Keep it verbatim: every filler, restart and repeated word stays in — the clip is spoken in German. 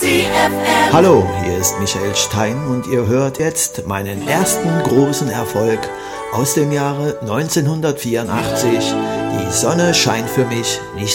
Hallo, hier ist Michael Stein und ihr hört jetzt meinen ersten großen Erfolg aus dem Jahre neunzehnhundertvierundachtzig. Die Sonne scheint für mich nicht